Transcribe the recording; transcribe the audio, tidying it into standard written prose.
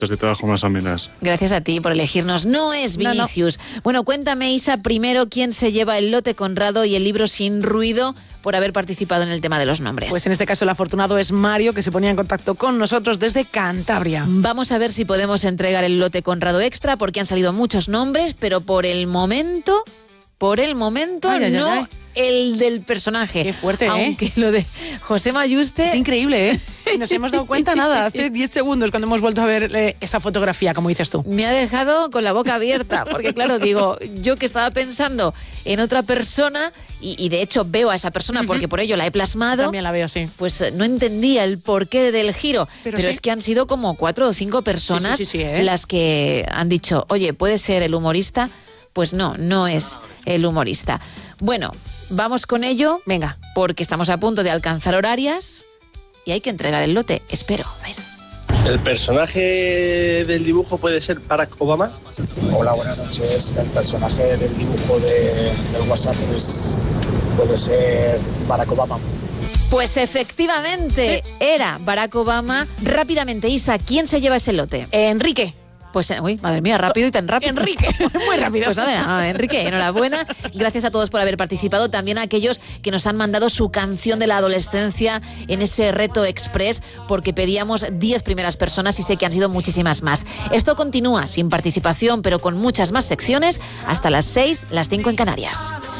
de trabajo más amenas. Gracias a ti por elegirnos. No es Vinicius. No. Bueno, cuéntame, Isa, primero quién se lleva el lote Conrado y el libro Sin Ruido por haber participado en el tema de los nombres. Pues en este caso el afortunado es Mario, que se ponía en contacto con nosotros desde Cantabria. Vamos a ver si podemos entregar el lote Conrado extra, porque han salido muchos nombres, pero por el momento no el del personaje. Qué fuerte, Aunque lo de José Mayuste... Es increíble, Nos hemos dado cuenta hace 10 segundos cuando hemos vuelto a ver esa fotografía, como dices tú. Me ha dejado con la boca abierta, porque claro, digo, yo que estaba pensando en otra persona, y de hecho veo a esa persona porque por ello la he plasmado. También la veo, sí. Pues no entendía el porqué del giro, pero sí. es que han sido como 4 o 5 personas sí, las que han dicho, oye, ¿puede ser el humorista? Pues no es el humorista. Bueno, vamos con ello. Venga. Porque estamos a punto de alcanzar horarias y hay que entregar el lote. Espero, a ver. ¿El personaje del dibujo puede ser Barack Obama? Hola, buenas noches. El personaje del dibujo del WhatsApp pues, puede ser Barack Obama. Pues efectivamente, era Barack Obama. Rápidamente, Isa, ¿quién se lleva ese lote? Enrique. Pues, uy, madre mía, rápido y tan rápido. Enrique, muy rápido. Pues nada, Enrique, enhorabuena. Gracias a todos por haber participado. También a aquellos que nos han mandado su canción de la adolescencia en ese reto express, porque pedíamos 10 primeras personas y sé que han sido muchísimas más. Esto continúa sin participación, pero con muchas más secciones, hasta las 6, las 5 en Canarias.